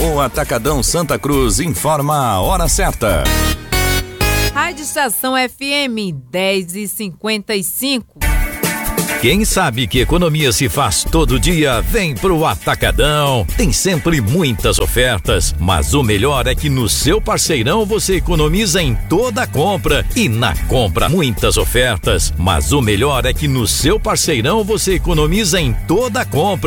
O Atacadão Santa Cruz informa a hora certa. Rádio Estação FM 10h55. Quem sabe que economia se faz todo dia, vem pro Atacadão. Tem sempre muitas ofertas, mas o melhor é que no seu parceirão você economiza em toda a compra. E na compra, muitas ofertas, mas o melhor é que no seu parceirão você economiza em toda a compra.